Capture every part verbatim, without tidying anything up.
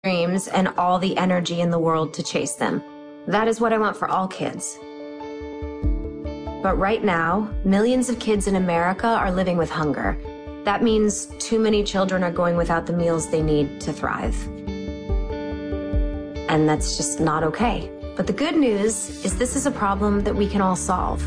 dreams and all the energy in the world to chase them. That is what I want for all kids. But right now, millions of kids in America are living with hunger. That means too many children are going without the meals they need to thrive. And that's just not okay. But the good news is this is a problem that we can all solve.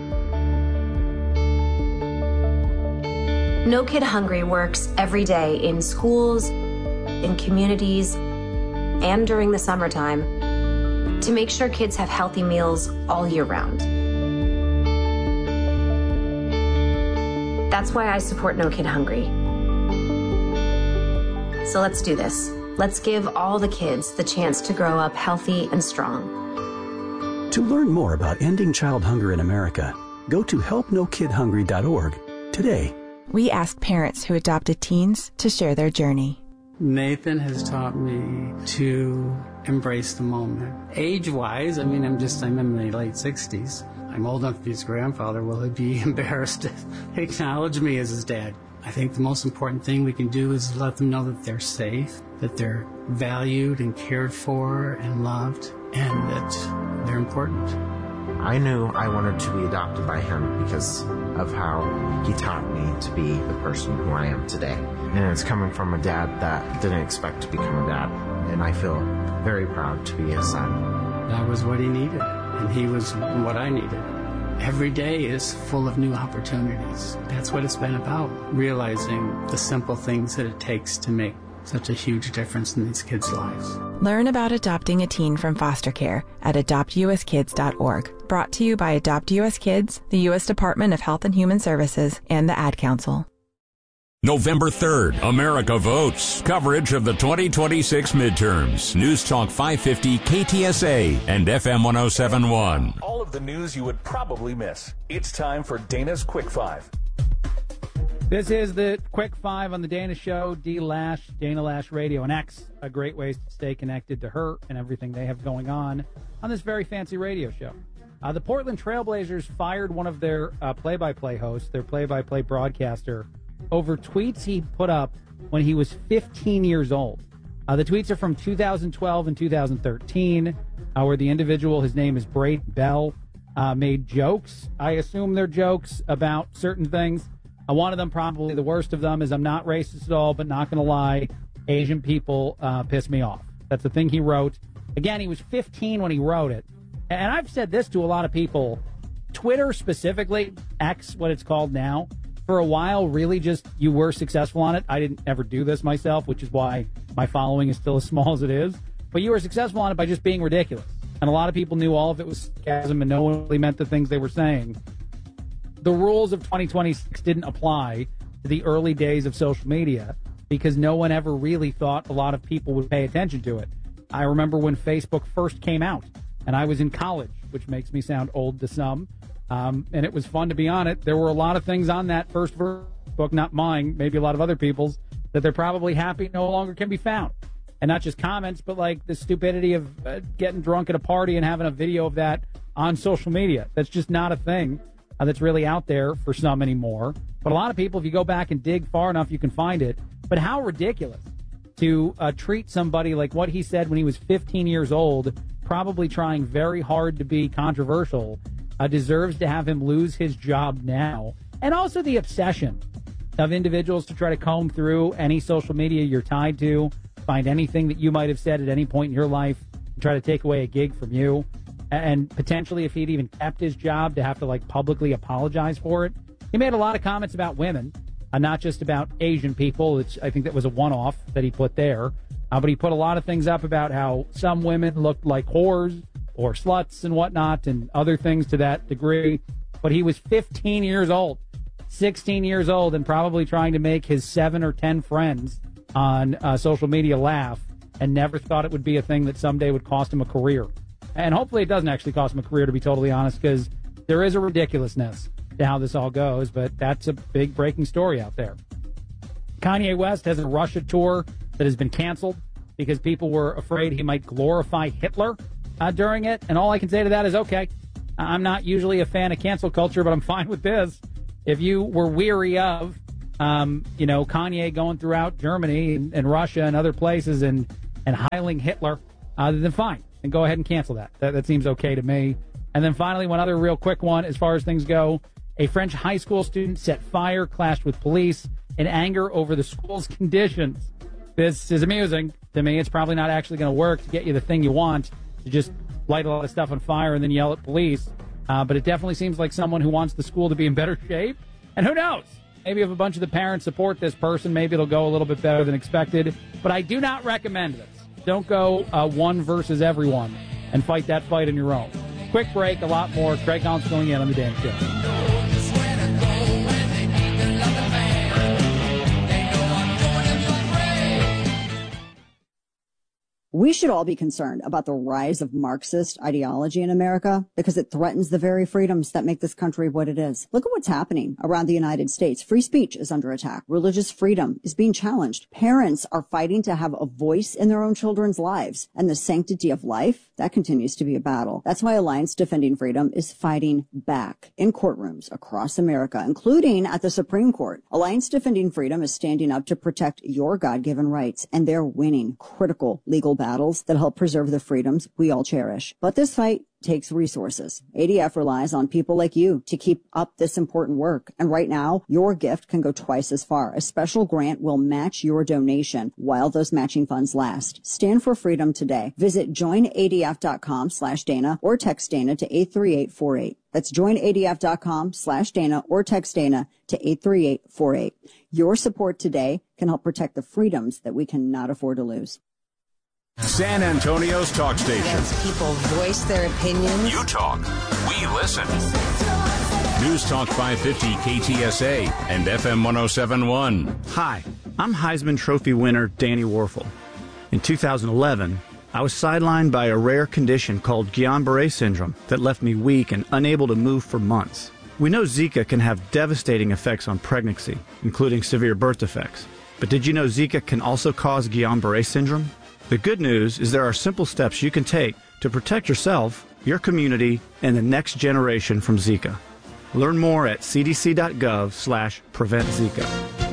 No Kid Hungry works every day in schools, in communities, and during the summertime to make sure kids have healthy meals all year round. That's why I support No Kid Hungry. So let's do this. Let's give all the kids the chance to grow up healthy and strong. To learn more about ending child hunger in America, go to help no kid hungry dot org today. We ask parents who adopted teens to share their journey. Nathan has taught me to embrace the moment. Age-wise, I mean, I'm just, I'm in my late sixties. I'm old enough to be his grandfather. Will he be embarrassed to acknowledge me as his dad? I think the most important thing we can do is let them know that they're safe, that they're valued and cared for and loved, and that they're important. I knew I wanted to be adopted by him because of how he taught me to be the person who I am today. And it's coming from a dad that didn't expect to become a dad. And I feel very proud to be his son. That was what he needed, and he was what I needed. Every day is full of new opportunities. That's what it's been about, realizing the simple things that it takes to make such a huge difference in these kids' lives. Learn about adopting a teen from foster care at adopt u s kids dot org. Brought to you by Adopt U S Kids, the U S Department of Health and Human Services, and the Ad Council. November third, America votes. Coverage of the twenty twenty-six midterms. News Talk five fifty K T S A and F M one oh seven point one. All of the news you would probably miss. It's time for Dana's Quick Five. This is the Quick Five on the Dana Show. D Lash, Dana Lash Radio, and X. A great ways to stay connected to her and everything they have going on on this very fancy radio show. Uh, the Portland Trailblazers fired one of their uh, play-by-play hosts, their play-by-play broadcaster, over tweets he put up when he was fifteen years old. Uh, the tweets are from two thousand twelve and two thousand thirteen, uh, where the individual, his name is Braden Bell, uh, made jokes. I assume they're jokes about certain things. Uh, one of them, probably the worst of them, is I'm not racist at all, but not going to lie, Asian people uh, piss me off. That's the thing he wrote. Again, he was fifteen when he wrote it. And I've said this to a lot of people. Twitter specifically, X, what it's called now, for a while, really just, you were successful on it. I didn't ever do this myself, which is why my following is still as small as it is. But you were successful on it by just being ridiculous. And a lot of people knew all of it was sarcasm and no one really meant the things they were saying. The rules of twenty twenty-six didn't apply to the early days of social media because no one ever really thought a lot of people would pay attention to it. I remember when Facebook first came out, and I was in college, which makes me sound old to some. Um, and it was fun to be on it. There were a lot of things on that first book, not mine, maybe a lot of other people's, that they're probably happy no longer can be found. And not just comments, but like the stupidity of uh, getting drunk at a party and having a video of that on social media. That's just not a thing uh, that's really out there for some anymore. But a lot of people, if you go back and dig far enough, you can find it. But how ridiculous to uh, treat somebody like what he said when he was fifteen years old, probably trying very hard to be controversial, Uh, deserves to have him lose his job now. And also the obsession of individuals to try to comb through any social media you're tied to, find anything that you might have said at any point in your life, and try to take away a gig from you. And potentially, if he'd even kept his job, to have to like publicly apologize for it. He made a lot of comments about women, uh, not just about Asian people, which I think that was a one-off that he put there. Uh, but he put a lot of things up about how some women looked like whores or sluts and whatnot, and other things to that degree. But he was fifteen years old, sixteen years old, and probably trying to make his seven or ten friends on uh, social media laugh, and never thought it would be a thing that someday would cost him a career. And hopefully it doesn't actually cost him a career, to be totally honest, because there is a ridiculousness to how this all goes, but that's a big breaking story out there. Kanye West has a Russia tour that has been canceled because people were afraid he might glorify Hitler Uh, during it, and all I can say to that is, okay, I'm not usually a fan of cancel culture, but I'm fine with this. If you were weary of, um, you know, Kanye going throughout Germany and, and Russia and other places and and Heiling Hitler, uh, then fine. And go ahead and cancel that. that. That seems okay to me. And then finally, one other real quick one as far as things go. A French high school student set fire, clashed with police in anger over the school's conditions. This is amusing. To me, it's probably not actually going to work to get you the thing you want, to just light a lot of stuff on fire and then yell at police. Uh, but it definitely seems like someone who wants the school to be in better shape. And who knows? Maybe if a bunch of the parents support this person, maybe it'll go a little bit better than expected. But I do not recommend this. Don't go uh, one versus everyone and fight that fight on your own. Quick break, a lot more. Craig Collins filling in on The Dan Show. We should all be concerned about the rise of Marxist ideology in America because it threatens the very freedoms that make this country what it is. Look at what's happening around the United States. Free speech is under attack. Religious freedom is being challenged. Parents are fighting to have a voice in their own children's lives. And the sanctity of life, that continues to be a battle. That's why Alliance Defending Freedom is fighting back in courtrooms across America, including at the Supreme Court. Alliance Defending Freedom is standing up to protect your God-given rights, and they're winning critical legal battles that help preserve the freedoms we all cherish. But this fight takes resources. A D F relies on people like you to keep up this important work. And right now, your gift can go twice as far. A special grant will match your donation while those matching funds last. Stand for freedom today. Visit joinadf.com slash Dana or text Dana to eight three eight four eight. That's joinadf.com slash Dana or text Dana to eight three eight four eight. Your support today can help protect the freedoms that we cannot afford to lose. San Antonio's talk station. As people voice their opinions. You talk, we listen. News Talk five fifty K T S A and F M one oh seven point one. Hi, I'm Heisman Trophy winner Danny Warfel. In two thousand eleven, I was sidelined by a rare condition called Guillain-Barré syndrome that left me weak and unable to move for months. We know Zika can have devastating effects on pregnancy, including severe birth defects. But did you know Zika can also cause Guillain-Barré syndrome? The good news is there are simple steps you can take to protect yourself, your community, and the next generation from Zika. Learn more at cdc.gov slash prevent Zika.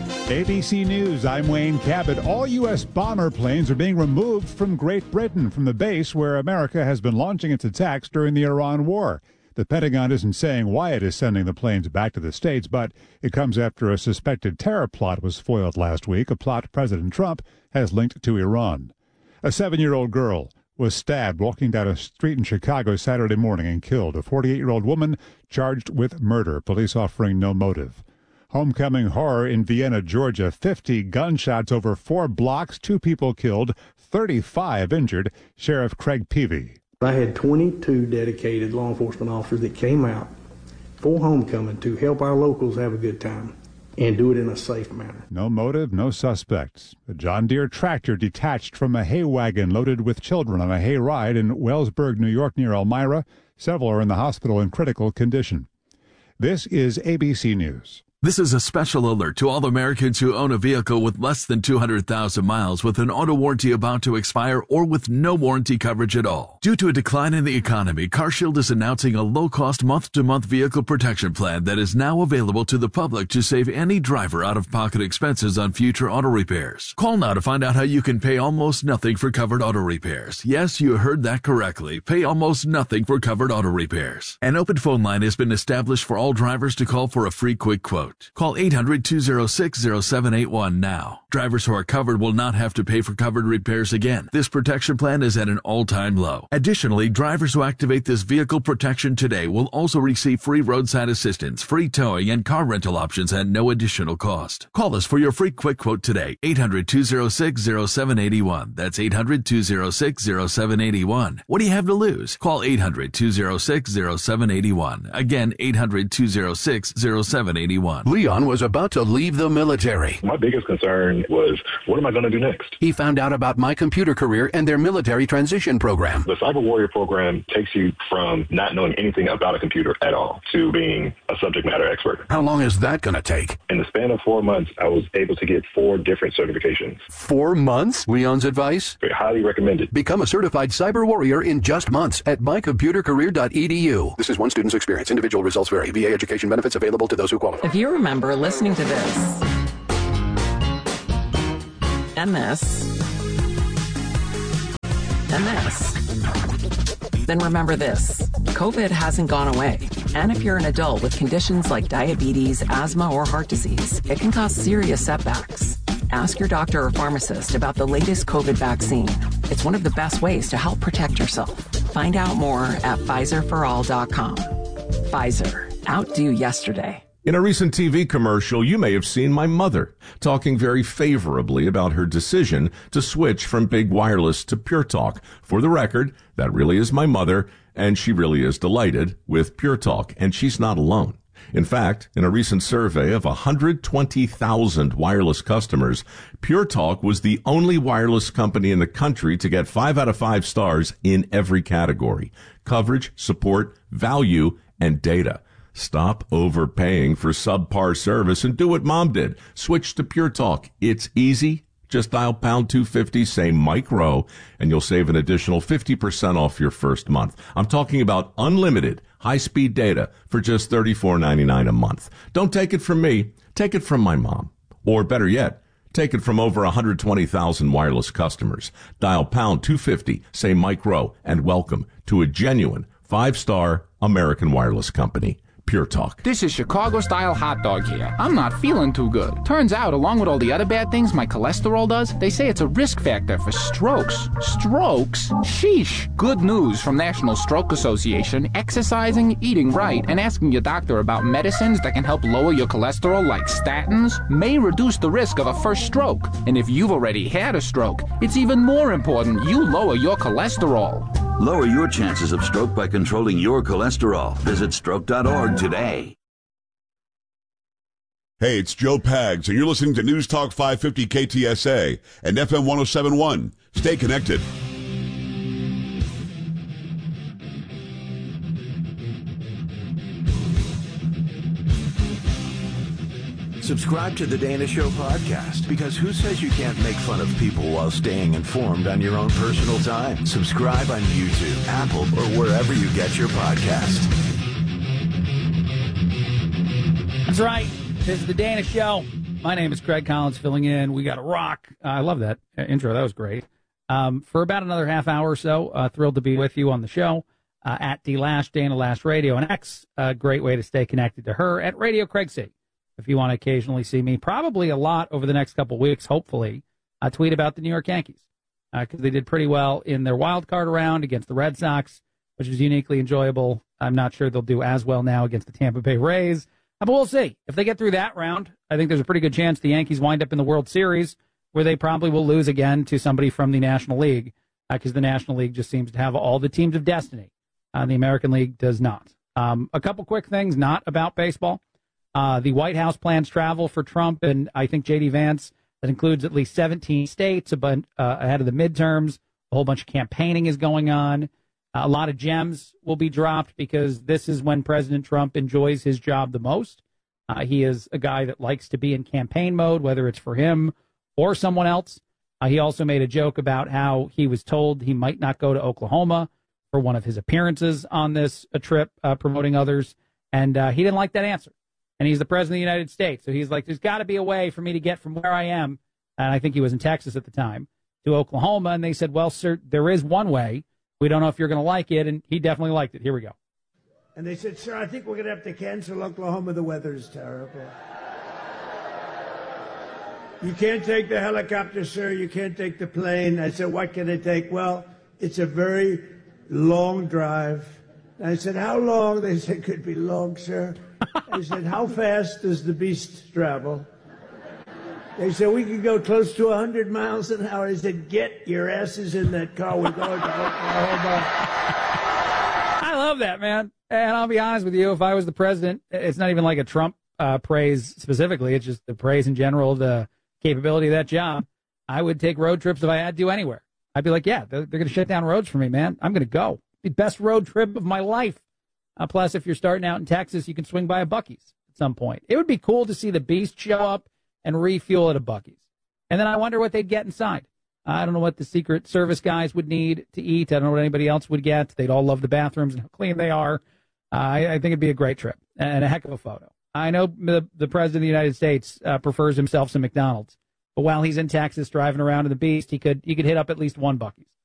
A B C News, I'm Wayne Cabot. All U S bomber planes are being removed from Great Britain, from the base where America has been launching its attacks during the Iran war. The Pentagon isn't saying why it is sending the planes back to the States, but it comes after a suspected terror plot was foiled last week, a plot President Trump has linked to Iran. A seven-year-old girl was stabbed walking down a street in Chicago Saturday morning and killed. A forty-eight-year-old woman charged with murder, police offering no motive. Homecoming horror in Vienna, Georgia. fifty gunshots over four blocks, two people killed, thirty-five injured. Sheriff Craig Peavy. I had twenty-two dedicated law enforcement officers that came out for homecoming to help our locals have a good time and do it in a safe manner. No motive, no suspects. A John Deere tractor detached from a hay wagon loaded with children on a hay ride in Wellsburg, New York, near Elmira. Several are in the hospital in critical condition. This is A B C News. This is a special alert to all Americans who own a vehicle with less than two hundred thousand miles with an auto warranty about to expire or with no warranty coverage at all. Due to a decline in the economy, CarShield is announcing a low-cost month-to-month vehicle protection plan that is now available to the public to save any driver out-of-pocket expenses on future auto repairs. Call now to find out how you can pay almost nothing for covered auto repairs. Yes, you heard that correctly. Pay almost nothing for covered auto repairs. An open phone line has been established for all drivers to call for a free quick quote. Call eight hundred, two oh six, oh seven eight one now. Drivers who are covered will not have to pay for covered repairs again. This protection plan is at an all-time low. Additionally, drivers who activate this vehicle protection today will also receive free roadside assistance, free towing, and car rental options at no additional cost. Call us for your free quick quote today. eight hundred, two oh six, oh seven eight one. That's eight hundred, two oh six, oh seven eight one. What do you have to lose? Call eight hundred, two oh six, oh seven eight one. Again, eight hundred, two oh six, oh seven eight one. Leon was about to leave the military. My biggest concern was, what am I going to do next? He found out about My Computer Career and their military transition program. The Cyber Warrior program takes you from not knowing anything about a computer at all to being a subject matter expert. How long is that going to take? In the span of four months, I was able to get four different certifications. Four months? Leon's advice? Very highly recommended. Become a certified Cyber Warrior in just months at my computer career dot e d u. This is one student's experience. Individual results vary. V A education benefits available to those who qualify. If you remember listening to this and this, Then this. Then remember this. COVID hasn't gone away. And if you're an adult with conditions like diabetes, asthma, or heart disease, it can cause serious setbacks. Ask your doctor or pharmacist about the latest COVID vaccine. It's one of the best ways to help protect yourself. Find out more at Pfizer for all dot com. Pfizer. Outdo yesterday. In a recent T V commercial, you may have seen my mother talking very favorably about her decision to switch from big wireless to Pure Talk. For the record, that really is my mother, and she really is delighted with Pure Talk, and she's not alone. In fact, in a recent survey of one hundred twenty thousand wireless customers, Pure Talk was the only wireless company in the country to get five out of five stars in every category: coverage, support, value, and data. Stop overpaying for subpar service and do what Mom did. Switch to Pure Talk. It's easy. Just dial pound two fifty, say Mike Rowe, and you'll save an additional fifty percent off your first month. I'm talking about unlimited high-speed data for just thirty-four ninety-nine a month. Don't take it from me. Take it from my mom. Or better yet, take it from over one hundred twenty thousand wireless customers. Dial pound two fifty, say Mike Rowe, and welcome to a genuine five-star American wireless company. Pure Talk. This is Chicago-style hot dog here. I'm not feeling too good. Turns out, along with all the other bad things my cholesterol does, they say it's a risk factor for strokes. Strokes? Sheesh. Good news from National Stroke Association. Exercising, eating right, and asking your doctor about medicines that can help lower your cholesterol like statins may reduce the risk of a first stroke. And if you've already had a stroke, it's even more important you lower your cholesterol. Lower your chances of stroke by controlling your cholesterol. Visit stroke dot org today. Hey, it's Joe Pags, and you're listening to News Talk five fifty K T S A and F M one oh seven point one. Stay connected. Subscribe to the Dana Show podcast, because who says you can't make fun of people while staying informed on your own personal time? Subscribe on YouTube, Apple, or wherever you get your podcast. That's right. This is the Dana Show. My name is Craig Collins, filling in. We got a rock. Uh, I love that uh, intro. That was great. Um, for about another half hour or so, uh, thrilled to be with you on the show uh, at D Lash, Dana Lash Radio, and X. A great way to stay connected to her at Radio Craig C. If you want to occasionally see me, probably a lot over the next couple weeks, hopefully, I tweet about the New York Yankees, because uh, they did pretty well in their wild card round against the Red Sox, which was uniquely enjoyable. I'm not sure they'll do as well now against the Tampa Bay Rays, uh, but we'll see. If they get through that round, I think there's a pretty good chance the Yankees wind up in the World Series, where they probably will lose again to somebody from the National League, because uh, the National League just seems to have all the teams of destiny. Uh, the American League does not. Um, a couple quick things, not about baseball. Uh, the White House plans travel for Trump and I think J D Vance. That includes at least seventeen states a bunch, uh, ahead of the midterms. A whole bunch of campaigning is going on. Uh, a lot of gems will be dropped because this is when President Trump enjoys his job the most. Uh, he is a guy that likes to be in campaign mode, whether it's for him or someone else. Uh, he also made a joke about how he was told he might not go to Oklahoma for one of his appearances on this a trip uh, promoting others, and uh, he didn't like that answer. And he's the president of the United States. So he's like, there's got to be a way for me to get from where I am, and I think he was in Texas at the time, to Oklahoma. And they said, well, sir, there is one way. We don't know if you're going to like it. And he definitely liked it. Here we go. And they said, sir, I think we're going to have to cancel Oklahoma. The weather is terrible. You can't take the helicopter, sir. You can't take the plane. I said, what can I take? Well, it's a very long drive. And I said, how long? They said, could be long, sir. I said, how fast does the beast travel? They said, we could go close to one hundred miles an hour. I said, get your asses in that car. We're going to Oklahoma. I love that, man. And I'll be honest with you, if I was the president, it's not even like a Trump uh, praise specifically. It's just the praise in general of the capability of that job. I would take road trips if I had to anywhere. I'd be like, yeah, they're, they're going to shut down roads for me, man. I'm going to go. The best road trip of my life. Uh, plus, if you're starting out in Texas, you can swing by a Buc-ee's at some point. It would be cool to see the Beast show up and refuel at a Buc-ee's. And then I wonder what they'd get inside. I don't know what the Secret Service guys would need to eat. I don't know what anybody else would get. They'd all love the bathrooms and how clean they are. Uh, I, I think it'd be a great trip and a heck of a photo. I know the, the President of the United States uh, prefers himself some McDonald's. But while he's in Texas driving around in the Beast, he could he could hit up at least one Buc-ee's.